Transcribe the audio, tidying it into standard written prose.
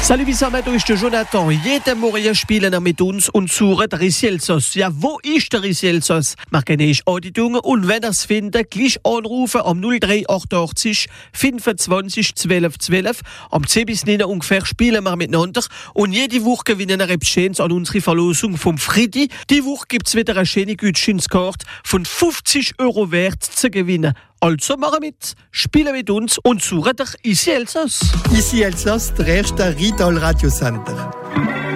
Salut zusammen, da ist der Jonathan. Jeden Morgen spielen wir mit uns und suchen den Risielsos. Ja, wo ist der Risielsos? Machen eine Auditung und wenn ihr es findet, gleich anrufen am 0388 25 12 12. Am 10 bis 9 ungefähr spielen wir miteinander und jede Woche gewinnen wir etwas Schönes an unsere Verlosung vom Friedi. Die Woche gibt es wieder eine schöne Gutscheinskarte von 50 € wert zu gewinnen. Also machen mit, spielen mit uns und suchen dich Ici Elsass. Ici Elsass, der erste Rital Radio Center.